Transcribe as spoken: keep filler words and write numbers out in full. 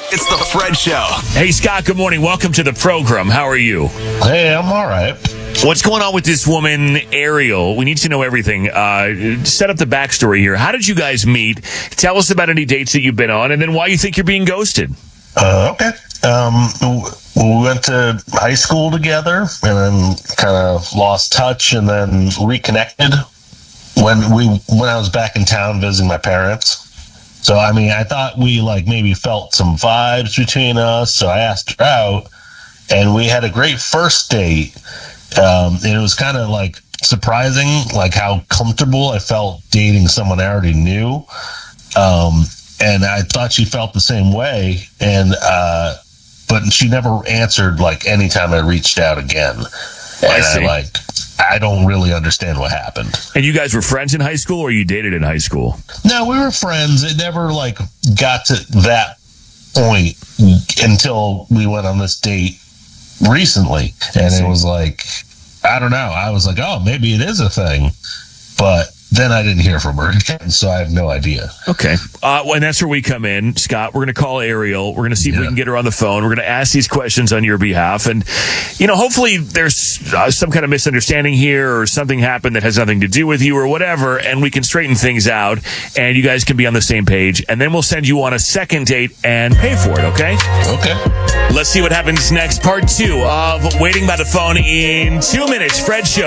It's the Fred Show. Hey, Scott, good morning. Welcome to the program. How are you? Hey, I'm all right. What's going on with this woman, Ariel? We need to know everything. Uh, set up the backstory here. How did you guys meet? Tell us about any dates that you've been on, and then why you think you're being ghosted. Uh, okay. Um, we went to high school together, and then kind of lost touch, and then reconnected when we when I was back in town visiting my parents. So, I mean, I thought we, like, maybe felt some vibes between us, so I asked her out, and we had a great first date. Um, and it was kind of, like, surprising, like, how comfortable I felt dating someone I already knew. Um, and I thought she felt the same way, and uh, but she never answered, like, anytime I reached out again. And I see. I, like... I don't really understand what happened. And you guys were friends in high school, or you dated in high school? No, we were friends. It never, like, got to that point until we went on this date recently. And it was like, I don't know. I was like, oh, maybe it is a thing. But then I didn't hear from her again, so I have no idea. Okay. Uh, well, and that's where we come in, Scott. We're going to call Ariel. We're going to see if Yeah. we can get her on the phone. We're going to ask these questions on your behalf. And, you know, hopefully there's uh, some kind of misunderstanding here or something happened that has nothing to do with you or whatever, and we can straighten things out, and you guys can be on the same page. And then we'll send you on a second date and pay for it, okay? Okay. Let's see what happens next. Part two of Waiting by the Phone in two minutes. Fred Show.